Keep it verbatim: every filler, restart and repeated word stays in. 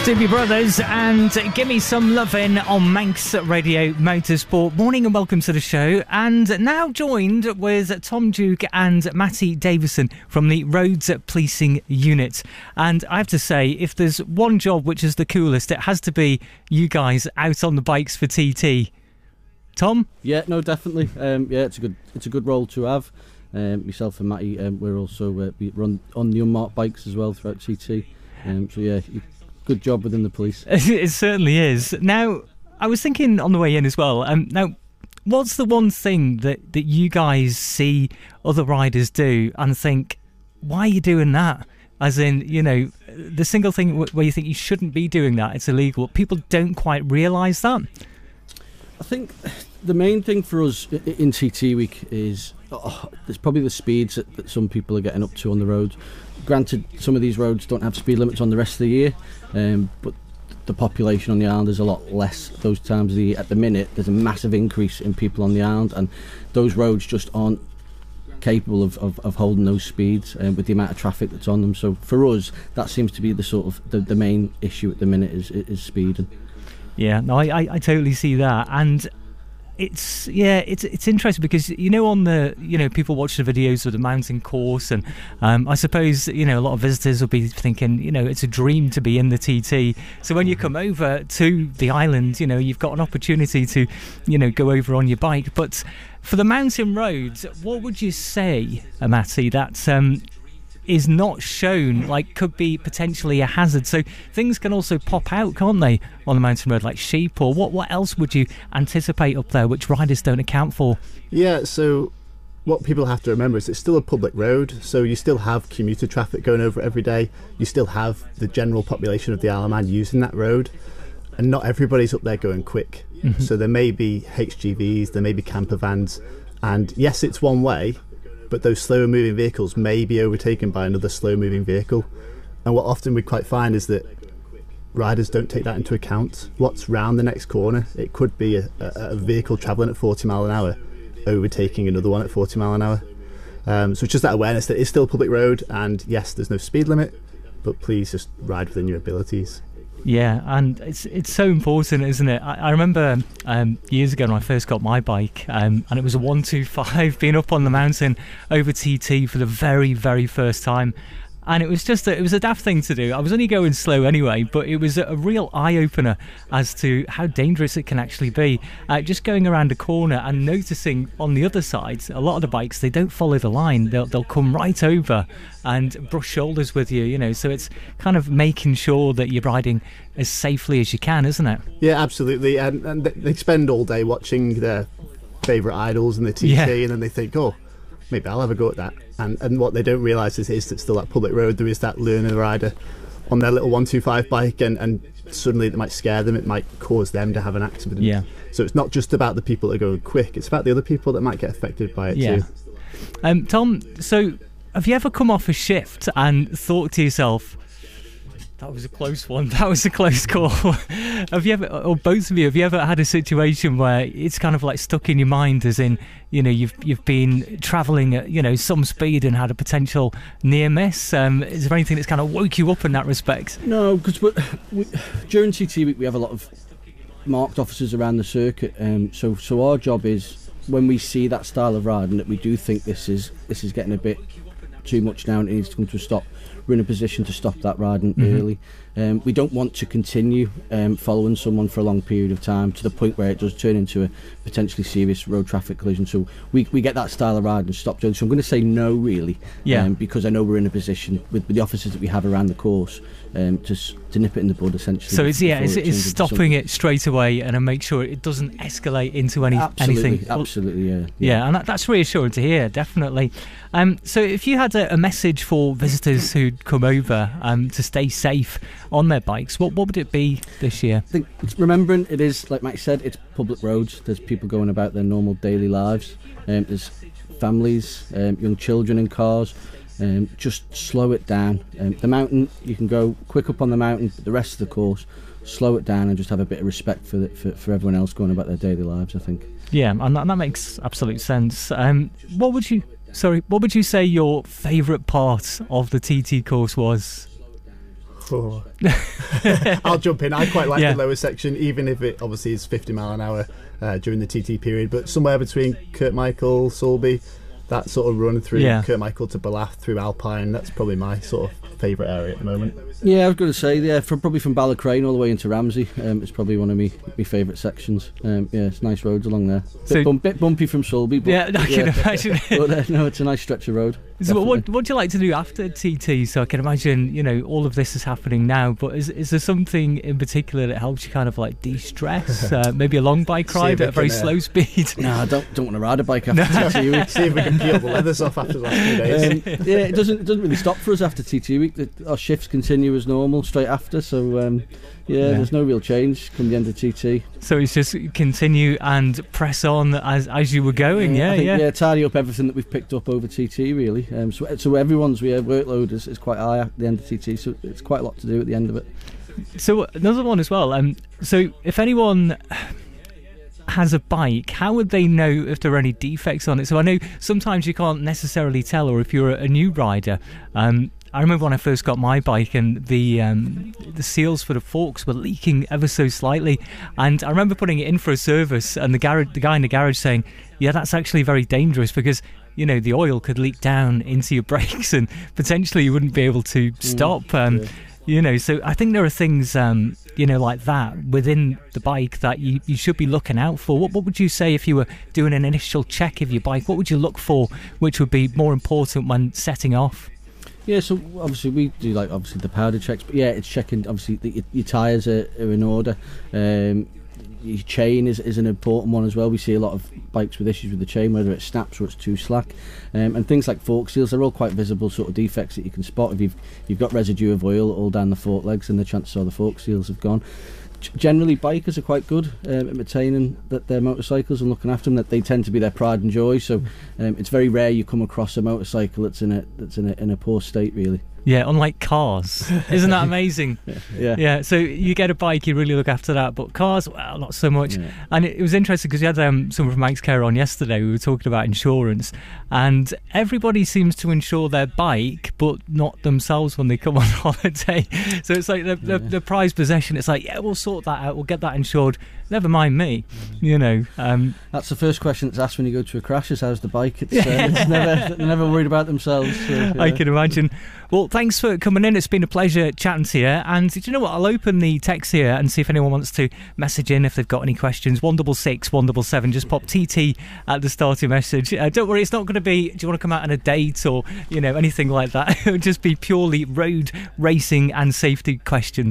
Doobie Brothers and Give Me Some Lovin' on Manx Radio Motorsport. Morning and welcome to the show. And now joined with Tom Duke and Matty Davison from the Roads Policing Unit. And I have to say, if there's one job which is the coolest, it has to be you guys out on the bikes for T T. Tom? Yeah, no, definitely. Um, yeah, it's a good it's a good role to have. Um, myself and Matty, um, we're also uh, we run on the unmarked bikes as well throughout T T. Um, so yeah, you, good job within the police. It certainly is. Now, I was thinking on the way in as well. Um, now, what's the one thing that, that you guys see other riders do and think, why are you doing that? As in, you know, the single thing w- where you think you shouldn't be doing that, it's illegal. People don't quite realise that. I think the main thing for us in T T week is oh, there's probably the speeds that, that some people are getting up to on the roads. Granted, some of these roads don't have speed limits on the rest of the year, um, but the population on the island is a lot less those times of the year. At the minute, there's a massive increase in people on the island, and those roads just aren't capable of, of, of holding those speeds um, with the amount of traffic that's on them. So for us, that seems to be the sort of the, the main issue at the minute is is speeding. Yeah, no, I, I, I totally see that, and it's yeah, it's it's interesting because you know on the you know people watch the videos of the mountain course, and um, I suppose you know a lot of visitors will be thinking you know it's a dream to be in the T T. So when you come over to the island, you know you've got an opportunity to you know go over on your bike. But for the mountain roads, what would you say, Matty, that um, is not shown, like could be potentially a hazard? So things can also pop out, can't they, on the mountain road, like sheep, or what what else would you anticipate up there which riders don't account for? Yeah, so what people have to remember is it's still a public road, so you still have commuter traffic going over it every day. You still have the general population of the Isle of Man using that road, and not everybody's up there going quick. Mm-hmm. So there may be H G Vs, there may be camper vans, and yes, it's one way, but those slower moving vehicles may be overtaken by another slow moving vehicle. And what often we quite find is that riders don't take that into account. What's round the next corner? It could be a, a, a vehicle travelling at forty mile an hour overtaking another one at forty mile an hour. Um, so it's just that awareness that it's still a public road, and yes, there's no speed limit, but please just ride within your abilities. Yeah, and it's it's so important, isn't it? I, I remember um, years ago when I first got my bike, um, and it was a one two five, being up on the mountain over T T for the very, very first time. And it was just a, it was a daft thing to do. I was only going slow anyway, but it was a, a real eye-opener as to how dangerous it can actually be. Uh, just going around a corner and noticing on the other side, a lot of the bikes, they don't follow the line. They'll they'll come right over and brush shoulders with you, you know. So it's kind of making sure that you're riding as safely as you can, isn't it? Yeah, absolutely. And, and they spend all day watching their favourite idols in the T T, yeah. And then they think, oh, maybe I'll have a go at that. And and what they don't realise is, is that still that public road, there is that learner rider on their little one two five bike, and, and suddenly it might scare them, it might cause them to have an accident. Yeah. So it's not just about the people that are going quick, it's about the other people that might get affected by it yeah. too. Um, Tom, so have you ever come off a shift and thought to yourself, that was a close one, that was a close call? Have you ever, or both of you, have you ever had a situation where it's kind of like stuck in your mind, as in, you know, you've you've been travelling at, you know, some speed and had a potential near miss? Um, is there anything that's kind of woke you up in that respect? No, because we, during T T week we have a lot of marked officers around the circuit, um, so so our job is, when we see that style of riding that we do think this is this is getting a bit too much now and it needs to come to a stop, we're in a position to stop that riding mm-hmm. early. Um, we don't want to continue um, following someone for a long period of time to the point where it does turn into a potentially serious road traffic collision. So we we get that style of riding stopped early. So I'm going to say no, really, yeah. um, because I know we're in a position with, with the officers that we have around the course um, to to nip it in the bud, essentially. So it's yeah, it's, it it's stopping it straight away and make sure it doesn't escalate into any absolutely, anything. Absolutely, yeah. Yeah, yeah and that, that's reassuring to hear, definitely. Um, so if you had a, a message for visitors who'd come over um, to stay safe on their bikes, what what would it be this year? I think it's remembering it is, like Mike said, it's public roads. There's people going about their normal daily lives. Um, there's families, um, young children in cars. Um, just slow it down. Um, the mountain, you can go quick up on the mountain, but the rest of the course, slow it down and just have a bit of respect for the, for, for everyone else going about their daily lives, I think. Yeah, and that, and that makes absolute sense. Um, what would you, sorry, what would you say your favourite part of the T T course was? Oh. I'll jump in. I quite like Yeah. the lower section, even if it obviously is fifty mile an hour uh, during the T T period. But somewhere between Kirkmichael, Sulby, that sort of run through Yeah. Kirkmichael to Ballath through Alpine, that's probably my sort of favourite area at the moment. Yeah, I was going to say, yeah, from probably from Ballacrane all the way into Ramsey. Um, it's probably one of me my favourite sections. Um, yeah, it's nice roads along there. Bit, So- bump, bit bumpy from Sulby, but Yeah, I can yeah. imagine. but uh, no, it's a nice stretch of road. So what, definitely. what do you like to do after T T? So I can imagine, you know, all of this is happening now, but is, is there something in particular that helps you kind of like de-stress? uh, maybe a long bike See ride if at we a very can, uh, slow speed? No, I don't don't want to ride a bike after T T week. See if we can peel the leathers off after the last few days. Um, yeah, it doesn't it doesn't really stop for us after T T week. The, our shifts continue as normal straight after, so um, yeah, Yeah. there's no real change come the end of T T. So it's just continue and press on as as you were going, yeah, I think, yeah. yeah, tidy up everything that we've picked up over T T really. Um, so so everyone's yeah, workload is, is quite high at the end of T T, so it's quite a lot to do at the end of it. So another one as well. Um, so if anyone has a bike, how would they know if there are any defects on it? So I know sometimes you can't necessarily tell, or if you're a, a new rider. Um, I remember when I first got my bike and the um, the seals for the forks were leaking ever so slightly, and I remember putting it in for a service, and the garage, the guy in the garage saying, "Yeah, that's actually very dangerous because." You know, the oil could leak down into your brakes and potentially you wouldn't be able to stop. Um, yeah. You know, so I think there are things, um, you know, like that within the bike that you, you should be looking out for. What, what would you say if you were doing an initial check of your bike? What would you look for which would be more important when setting off? Yeah, so obviously we do like obviously the powder checks, but yeah, it's checking obviously that your, your tyres are, are in order. Um, your chain is, is an important one as well. We see a lot of bikes with issues with the chain, whether it snaps or it's too slack, um, and things like fork seals. They're all quite visible sort of defects that you can spot if you've you've got residue of oil all down the fork legs, and the chances are the fork seals have gone. G- Generally, bikers are quite good um, at maintaining that their motorcycles and looking after them. That they tend to be their pride and joy. So um, it's very rare you come across a motorcycle that's in a that's in a, in a poor state, really. Yeah, unlike cars. Isn't that amazing? Yeah. Yeah, so you get a bike, you really look after that, but cars, well, not so much. Yeah. And it, it was interesting because you had um, someone from Mike's Care on yesterday. We were talking about insurance, and everybody seems to insure their bike, but not themselves when they come on holiday. So it's like the, the, Yeah. the prized possession. It's like, yeah, we'll sort that out. We'll get that insured. Never mind me. You know. Um, That's the first question that's asked when you go to a crash: is how's the bike? It's, uh, it's never they're never worried about themselves. So, yeah. I can imagine. Well, thanks for coming in. It's been a pleasure chatting to you. And do you know what? I'll open the text here and see if anyone wants to message in if they've got any questions. one double six, one double seven. Just pop T T at the start of your message. Uh, don't worry, it's not going to be, do you want to come out on a date or, you know, anything like that. It'll just be purely road racing and safety questions.